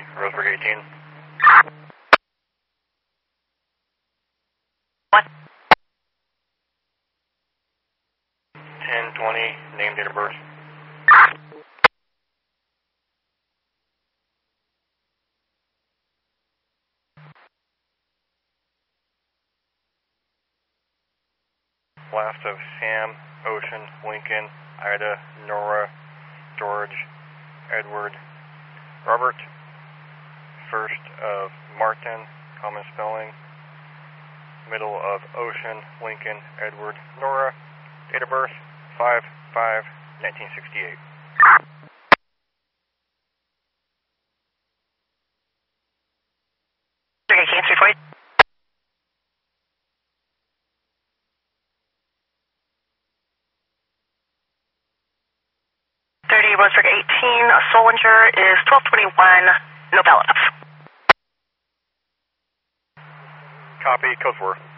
Roseburg 18. What? 10/20, name, date of birth. Last of Sam, Ocean, Lincoln, Ida, Nora, George, Edward, Robert. First of Martin, common spelling. Middle of Ocean, Lincoln, Edward, Nora. Date of birth, 5/5/1968. Okay, can you 340? Roseburg 18, Solinger is 1221, Novella. Copy, code 4.